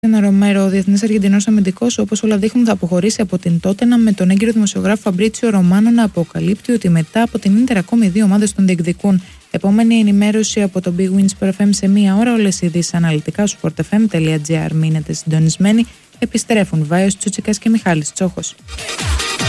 Ρομέρο, ο διεθνής Αργεντινός αμυντικός, όπως όλα δείχνουν, θα αποχωρήσει από την Τότεναμ, με τον έγκυρο δημοσιογράφο Φαμπρίτσιο Ρωμάνο να αποκαλύπτει ότι μετά από την Ίντερ ακόμη 2 ομάδες τον διεκδικούν. Επόμενη ενημέρωση από το Big Win Sport FM σε 1 ώρα. Όλες οι ειδήσεις αναλυτικά στο sportfm.gr. Μείνετε συντονισμένοι. Επιστρέφουν Βάιος Τσούτσικας και Μιχάλης Τσόχος.